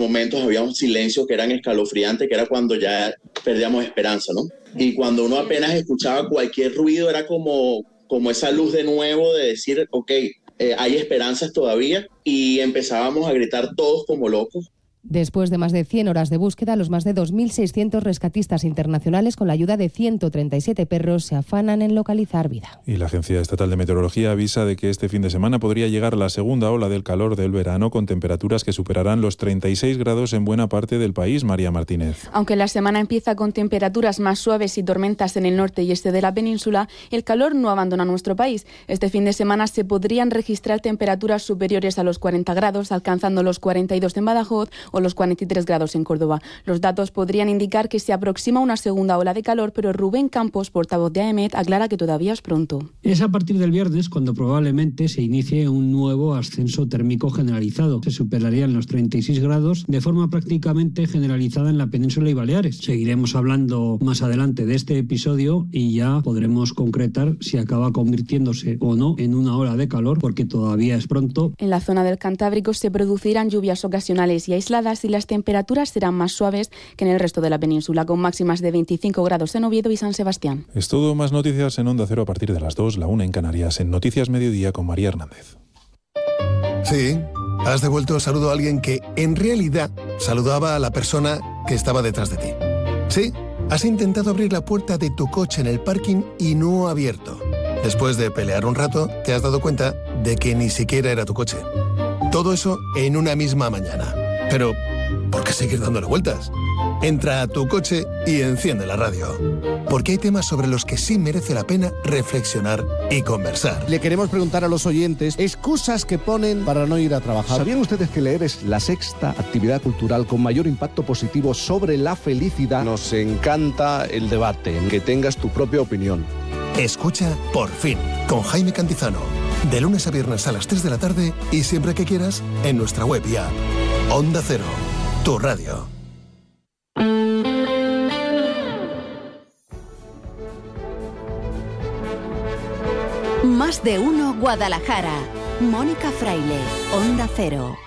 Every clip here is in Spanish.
momentos había un silencio que era escalofriante, que era cuando ya perdíamos esperanza, ¿no? Y cuando uno apenas escuchaba cualquier ruido, era como esa luz de nuevo de decir, ok, hay esperanzas todavía, y empezábamos a gritar todos como locos. Después de más de 100 horas de búsqueda, los más de 2.600 rescatistas internacionales, con la ayuda de 137 perros, se afanan en localizar vida. Y la Agencia Estatal de Meteorología avisa de que este fin de semana podría llegar la segunda ola del calor del verano, con temperaturas que superarán los 36 grados en buena parte del país. María Martínez. Aunque la semana empieza con temperaturas más suaves y tormentas en el norte y este de la península, el calor no abandona nuestro país. Este fin de semana se podrían registrar temperaturas superiores a los 40 grados, alcanzando los 42 en Badajoz o los 43 grados en Córdoba. Los datos podrían indicar que se aproxima una segunda ola de calor, pero Rubén Campos, portavoz de AEMET, aclara que todavía es pronto. Es a partir del viernes cuando probablemente se inicie un nuevo ascenso térmico generalizado. Se superarían los 36 grados de forma prácticamente generalizada en la península y Baleares. Seguiremos hablando más adelante de este episodio y ya podremos concretar si acaba convirtiéndose o no en una ola de calor, porque todavía es pronto. En la zona del Cantábrico se producirán lluvias ocasionales y aisladas, y las temperaturas serán más suaves que en el resto de la península, con máximas de 25 grados en Oviedo y San Sebastián. Es todo. Más noticias en Onda Cero a partir de las 2, la 1 en Canarias, en Noticias Mediodía con María Hernández. Sí, has devuelto saludo a alguien que en realidad saludaba a la persona que estaba detrás de ti. Sí, has intentado abrir la puerta de tu coche en el parking y no ha abierto. Después de pelear un rato, te has dado cuenta de que ni siquiera era tu coche. Todo eso en una misma mañana. Pero, ¿por qué seguir dándole vueltas? Entra a tu coche y enciende la radio. Porque hay temas sobre los que sí merece la pena reflexionar y conversar. Le queremos preguntar a los oyentes excusas que ponen para no ir a trabajar. ¿Sabían ustedes que leer es la sexta actividad cultural con mayor impacto positivo sobre la felicidad? Nos encanta el debate, que tengas tu propia opinión. Escucha Por Fin, con Jaime Cantizano. De lunes a viernes a las 3 de la tarde y siempre que quieras en nuestra web y app. Onda Cero, tu radio. Más de uno Guadalajara. Mónica Fraile, Onda Cero.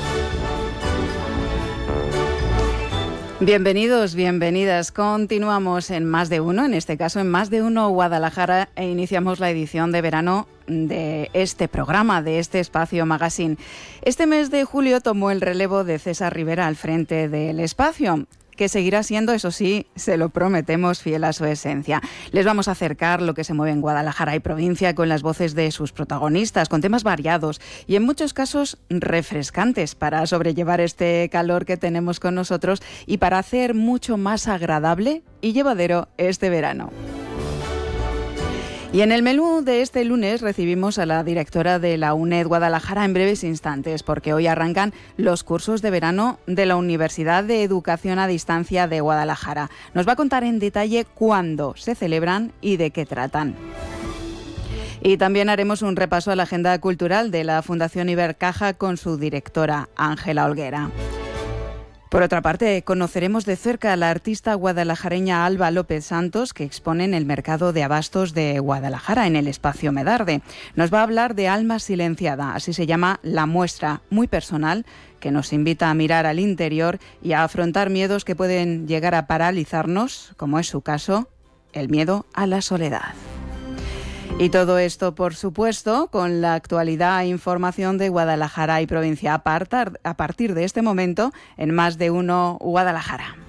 Bienvenidos, bienvenidas. Continuamos en Más de Uno, en este caso en Más de Uno Guadalajara, e iniciamos la edición de verano de este programa, de este espacio magazine. Este mes de julio tomó el relevo de César Rivera al frente del espacio, que seguirá siendo, eso sí, se lo prometemos, fiel a su esencia. Les vamos a acercar lo que se mueve en Guadalajara y provincia con las voces de sus protagonistas, con temas variados y en muchos casos refrescantes para sobrellevar este calor que tenemos con nosotros y para hacer mucho más agradable y llevadero este verano. Y en el menú de este lunes recibimos a la directora de la UNED Guadalajara en breves instantes, porque hoy arrancan los cursos de verano de la Universidad de Educación a Distancia de Guadalajara. Nos va a contar en detalle cuándo se celebran y de qué tratan. Y también haremos un repaso a la agenda cultural de la Fundación Ibercaja con su directora, Ángela Olguera. Por otra parte, conoceremos de cerca a la artista guadalajareña Alba López Santos, que expone en el Mercado de Abastos de Guadalajara, en el Espacio Medarde. Nos va a hablar de Alma Silenciada, así se llama la muestra, muy personal, que nos invita a mirar al interior y a afrontar miedos que pueden llegar a paralizarnos, como es su caso, el miedo a la soledad. Y todo esto, por supuesto, con la actualidad e información de Guadalajara y provincia a partir de este momento en Más de Uno Guadalajara.